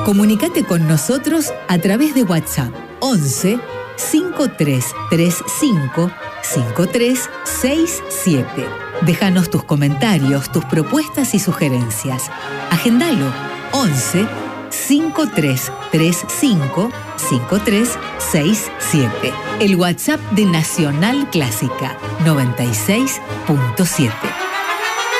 Comunicate con nosotros a través de WhatsApp 11 5335 5367. Déjanos tus comentarios, tus propuestas y sugerencias. Agendalo 11 5335 5367. El WhatsApp de Nacional Clásica 96.7.